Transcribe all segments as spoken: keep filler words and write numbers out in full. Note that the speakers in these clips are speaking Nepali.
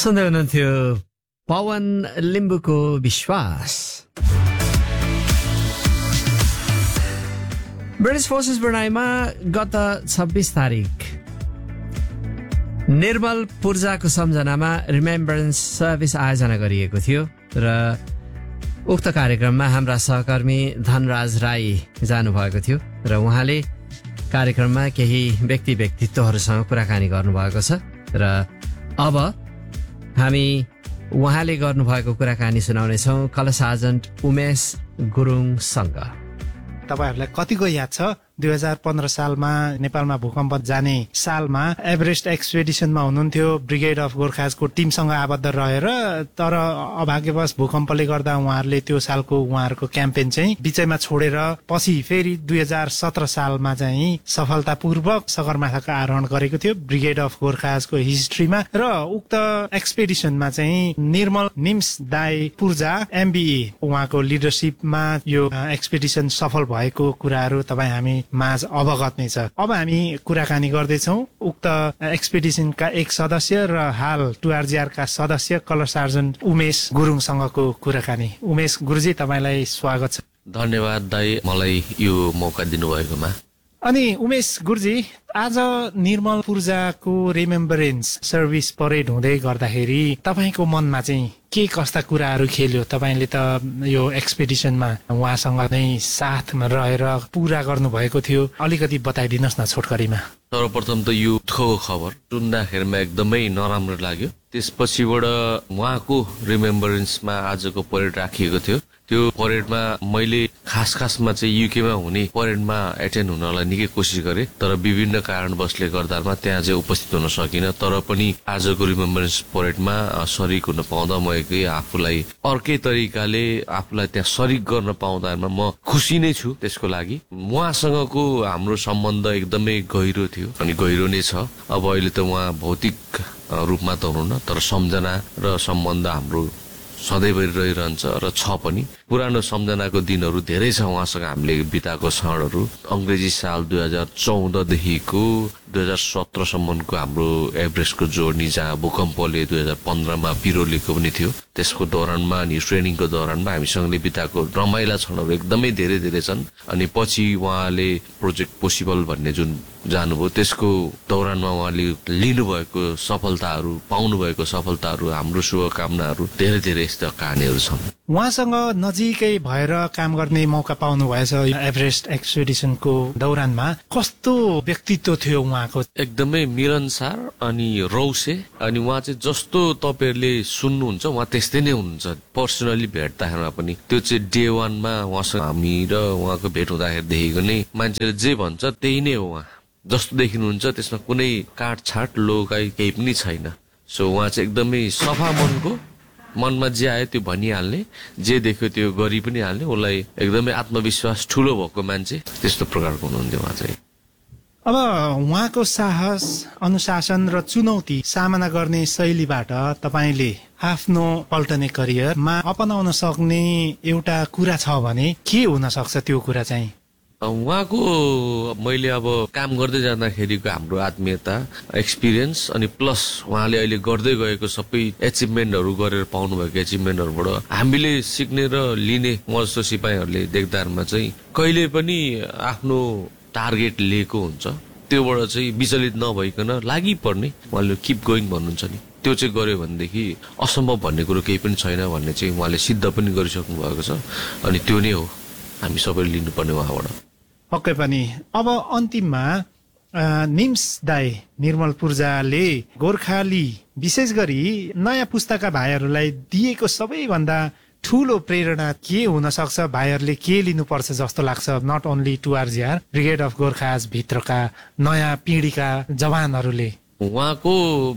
सुन्दै हुनुहुन्थ्यो पवन लिम्बुको विश्वास। ब्रिटिश फोर्सेस ब्रुनाईमा गत छब्बीस तारिक निर्मल पूर्जाको सम्झनामा रिमेम्बरेन्स सर्भिस आयोजना गरिएको थियो र उक्त कार्यक्रममा हाम्रा सहकर्मी धनराज राई जानुभएको थियो र उहाँले कार्यक्रममा केही व्यक्ति व्यक्तित्वहरूसँग कुराकानी गर्नुभएको छ र अब हामी उहाँले गर्नुभएको कुराकानी सुनाउनेछौँ कला सार्जन्ट उमेश गुरुङसँग। तपाईहरुलाई कतिको याद छ दुई हजार पन्ध्र सालमा नेपालमा भूकम्प जाने सालमा एभरेस्ट एक्सपेडिसनमा हुनुहुन्थ्यो ब्रिगेड अफ गोर्खाजको टिमसँग आबद्ध रहेर, तर अभाग्यवश भूकम्पले गर्दा उहाँहरूले त्यो सालको उहाँहरूको क्याम्पेन चाहिँ बिचैमा छोडेर पछि फेरि दुई हजार सत्र सालमा चाहिँ सफलतापूर्वक सगरमाथाको आरोहण गरेको थियो ब्रिगेड अफ गोर्खाजको हिस्ट्रीमा। र उक्त एक्सपेडिसनमा चाहिँ निर्मल निम्स दाई पूर्जा एमबीए उहाँको लिडरशिपमा यो एक्सपेडिसन सफल भएको कुराहरू तपाईँ हामी माझ अवगत नै छ। अब हामी कुराकानी गर्दैछौँ उक्त एक्सपेडिसनका एक सदस्य र हाल टुआरजीआर का सदस्य कलर सार्जन्ट उमेश गुरुङसँगको कुराकानी। उमेश गुरुजी तपाईलाई स्वागत छ। धन्यवाद दाई मलाई यो मौका दिनुभएकोमा। अनि उमेश गुरुजी आज निर्मल पूर्जाको रिमेम्बरेन्स सर्भिस परेड हुँदै गर्दाखेरि तपाईको मनमा चाहिँ के कस्ता कुराहरू खेल्यो? तपाईले त यो एक्सपेडिसनमा उहाँसँग नै साथमा रहेर पूरा गर्नुभएको थियो, अलिकति बताइदिनुहोस् न छोटकरीमा। सर्वप्रथम त यो दुःखको खबर सुन्दाखेरिमा एकदमै नराम्रो लाग्यो। त्यसपछिबाट उहाँको रिमेम्बरेन्समा आजको परेड राखिएको थियो। त्यो परेडमा मैले खास खासमा चाहिँ युकेमा हुने परेडमा एटेन्ड हुनलाई निकै कोसिस गरेँ, तर विभिन्न कारणवशले गर्दामा त्यहाँ चाहिँ उपस्थित हुन सकिनँ। तर पनि आजको रिमेम्बरेन्स परेडमा सरिक हुन पाउँदा म एकै आफूलाई अर्कै तरिकाले आफूलाई त्यहाँ सरिक गर्न पाउँदामा म खुसी नै छु। त्यसको लागि उहाँसँगको हाम्रो सम्बन्ध एकदमै गहिरो थियो अनि गहिरो नै छ। अब अहिले त उहाँ भौतिक रूपमा त हुनुहुन्न, तर सम्झना र सम्बन्ध हाम्रो सधैँभरि रहिरहन्छ र छ पनि। पुरानो सम्झनाको दिनहरू धेरै छ उहाँसँग हामीले बिताएको क्षणहरू। अंग्रेजी साल दुई हजार चौधदेखिको दुई हजार सत्रसम्मको हाम्रो एभरेस्टको जोर्नी जहाँ भूकम्पले दुई हजार पन्ध्रमा पिरोलेको पनि थियो, त्यसको दौरानमा अनि ट्रेनिङको दौरानमा हामीसँगले बिताएको रमाइला क्षणहरू एकदमै धेरै धेरै छन्। अनि पछि उहाँले प्रोजेक्ट पोसिबल भन्ने जुन जानुभयो त्यसको दौरानमा उहाँले लिनुभएको सफलताहरू पाउनुभएको सफलताहरू हाम्रो शुभकामनाहरू धेरै धेरै यस्ता कहानीहरू छन्। उहाँसँग नजिकै भएर काम गर्ने मौका पाउनु भएछ एभरेस्ट एक्सपेडिसनको दौरानमा। कस्तो व्यक्तित्व थियो उहाँको? एकदमै मिलनसार अनि रौसे, अनि उहाँ चाहिँ जस्तो तपाईहरुले सुन्नुहुन्छ उहाँ त्यस्तै नै हुनुहुन्छ। पर्सनली भेट्दाखेरिमा पनि त्यो चाहिँ डे वानमा उहाँसँग हामी र उहाँको भेट हुँदाखेरि देखेको नै मान्छेले जे भन्छ त्यही नै हो। उहाँ जस्तो देखिनुहुन्छ त्यसमा कुनै काटछाट लोकाई केही पनि छैन। सो उहाँ चाहिँ एकदमै सफा मनको, मनमा जे आयो त्यो भनिहाल्ने, जे देख्यो त्यो गरि पनि हाल्ने, उसलाई एकदमै आत्मविश्वास ठुलो भएको मान्छे त्यस्तो प्रकारको हुनुहुन्थ्यो उहाँ चाहिँ। अब उहाँको साहस, अनुशासन र चुनौती सामना गर्ने शैलीबाट तपाईले आफ्नो पल्टने करियरमा अपनाउन सक्ने एउटा कुरा छ भने के हुन सक्छ त्यो कुरा चाहिँ? उहाँको मैले अब काम गर्दै जाँदाखेरिको हाम्रो आत्मीयता, एक्सपिरियन्स अनि प्लस उहाँले अहिले गर्दै गएको सबै एचिभमेन्टहरू गरेर पाउनुभएको एचिभमेन्टहरूबाट हामीले सिक्ने र लिने म जस्तो सिपाहीहरूले देख्दारमा चाहिँ कहिले पनि आफ्नो टार्गेट लिएको हुन्छ, त्योबाट चाहिँ विचलित नभइकन लागि पर्ने उहाँले किप गोइङ भन्नुहुन्छ नि, त्यो चाहिँ गर्यो भनेदेखि असम्भव भन्ने कुरो केही पनि छैन भन्ने चाहिँ उहाँले सिद्ध पनि गरिसक्नु भएको छ। अनि त्यो नै हो हामी सबैले लिनुपर्ने उहाँबाट। पक्कै पनि। अब अन्तिममा निम्स दाई निर्मल पूर्जाले गोर्खाली विशेष गरी नयाँ पुस्ताका भाइहरूलाई दिएको सबैभन्दा ठूलो प्रेरणा के हुन सक्छ? भाइहरूले के लिनुपर्छ जस्तो लाग्छ? Not only टुआरजीआर brigade of Gorkhas भित्रका नयाँ पिँढीका जवानहरूले। उहाँको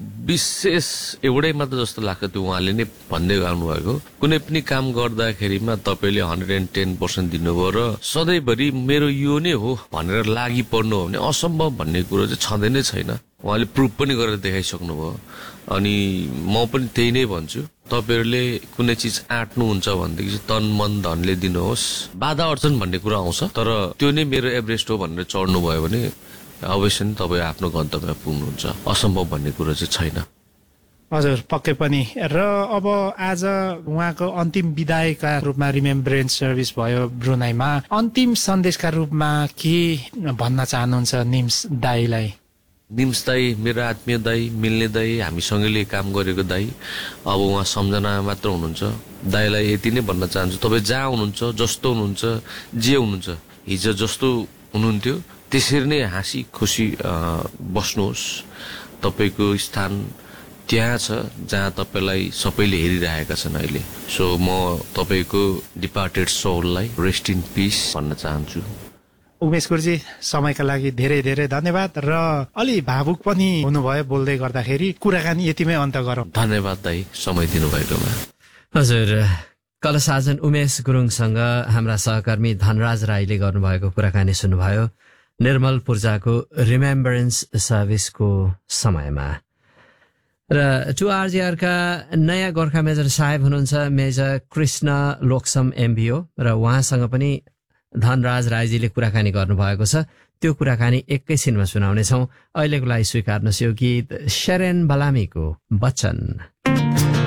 विशेष एउटै मात्र जस्तो लाग्छ, त्यो उहाँले नै भन्दै गर्नु भएको, कुनै पनि काम गर्दाखेरिमा तपाईँले हन्ड्रेड एन्ड टेन पर्सेन्ट दिनुभयो र सधैँभरि मेरो यो नै हो भनेर लागि पर्नु हो भने असम्भव भन्ने कुरो चाहिँ छँदै नै छैन। उहाँले प्रुफ पनि गरेर देखाइसक्नुभयो। अनि म पनि त्यही नै भन्छु, तपाईँहरूले कुनै चिज आँट्नुहुन्छ भनेदेखि तन मन धनले दिनुहोस्। बाधा अर्चन भन्ने कुरा आउँछ, तर त्यो नै मेरो एभरेस्ट हो भनेर चढ्नु भयो भने अवश्य नै तपाईँ आफ्नो गन्तव्यमा पुग्नुहुन्छ। असम्भव भन्ने कुरो चाहिँ छैन। हजुर पक्कै पनि। र अब आज उहाँको अन्तिम विदायका रूपमा रिमेम्ब्रेन्स सर्भिस भयो ब्रुनाईमा, अन्तिम सन्देशका रूपमा के भन्न चाहनुहुन्छ निम्स दाईलाई? निम्स दाई मेरो आत्मीय दाई, मिल्ने दाई, हामीसँगैले काम गरेको दाई। अब उहाँ सम्झना मात्र हुनुहुन्छ। दाईलाई यति नै भन्न चाहन्छु, तपाईँ जहाँ हुनुहुन्छ, जस्तो हुनुहुन्छ, जे हुनुहुन्छ, हिजो जस्तो हुनुहुन्थ्यो त्यसरी नै हाँसी खुसी बस्नुहोस्। तपाईँको स्थान त्यहाँ छ जहाँ तपाईँलाई सबैले हेरिरहेका छन् अहिले। सो म तपाईँको डिपार्टेड सोललाई रेस्ट इन पिस भन्न चाहन्छु। उमेश गुरुजी समयका लागि धेरै धेरै धन्यवाद र अलि भावुक पनि हुनुभयो बोल्दै गर्दाखेरि। कुराकानी यतिमै अन्त गरौँ। धन्यवाद दाई समय दिनुभएकोमा। हजुर, कलशाजन उमेश गुरुङसँग हाम्रा सहकर्मी धनराज राईले गर्नुभएको कुराकानी सुन्नुभयो निर्मल पूर्जाको रिमेम्बरेन्स सर्भिसको समयमा। र टु आरजिआरका नयाँ गोर्खा मेजर साहेब हुनुहुन्छ मेजर कृष्ण लोकसम एमबिओ, र उहाँसँग पनि धनराज राईजीले कुराकानी गर्नुभएको छ। त्यो कुराकानी एकैछिनमा सुनाउनेछौँ। अहिलेको लागि स्वीकार्नुहोस् यो गीत शेरेन बलामीको वचन।